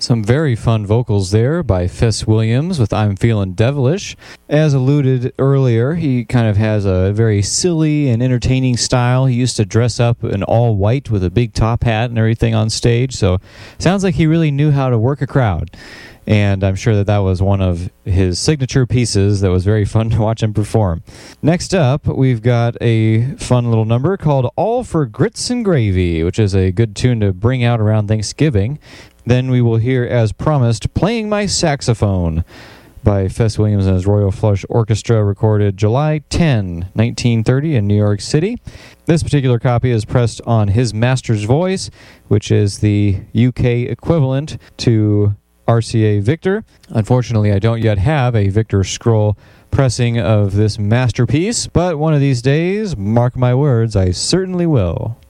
Some very fun vocals there by Fess Williams with I'm Feelin' Devilish. As alluded earlier, he kind of has a very silly and entertaining style. He used to dress up in all white with a big top hat and everything on stage, so sounds like he really knew how to work a crowd. And I'm sure that was one of his signature pieces that was very fun to watch him perform. Next up, we've got a fun little number called All for Grits and Gravy, which is a good tune to bring out around Thanksgiving. Then we will hear, as promised, Playing My Saxophone by Fess Williams and his Royal Flush Orchestra, recorded July 10, 1930 in New York City. This particular copy is pressed on His Master's Voice, which is the UK equivalent to RCA Victor. Unfortunately, I don't yet have a Victor Scroll pressing of this masterpiece, but one of these days, mark my words, I certainly will.